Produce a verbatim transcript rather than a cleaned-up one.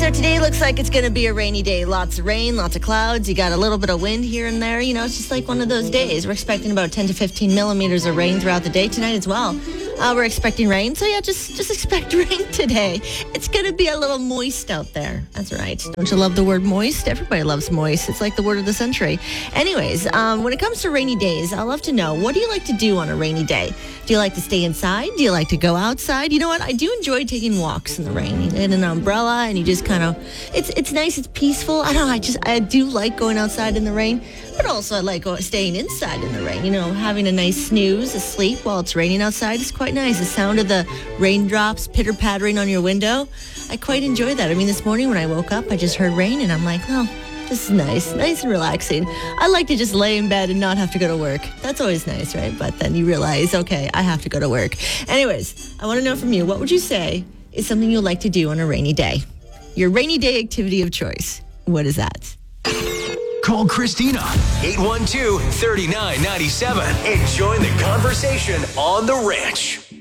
So today looks like it's going to be a rainy day. Lots of rain, lots of clouds. You got a little bit of wind here and there. You know, it's just like one of those days. We're expecting about ten to fifteen millimeters of rain throughout the day tonight as well. Uh, we're expecting rain. So yeah, just, just expect rain today. It's going to be a little moist out there. That's right. Don't you love the word moist? Everybody loves moist. It's like the word of the century. Anyways, um, when it comes to rainy days, I love to know, what do you like to do on a rainy day? Do you like to stay inside? Do you like to go outside? You know what? I do enjoy taking walks in the rain. You get an umbrella and you just kind of, it's it's nice. It's peaceful. I don't know. I just, I do like going outside in the rain, but also I like go- staying inside in the rain. You know, having a nice snooze, a sleep while it's raining outside is quite nice. The sound of the raindrops pitter-pattering on your window, I quite enjoy that. I mean, this morning when I woke up, I just heard rain and I'm like, oh, this is nice, nice and relaxing. I like to just lay in bed and not have to go to work. That's always nice, right? But then you realize, okay, I have to go to work. Anyways, I want to know from you, what would you say is something you like to do on a rainy day? Your rainy day activity of choice. What is that? Call Christina, eight one two, three nine nine seven, and join the conversation on The Ranch.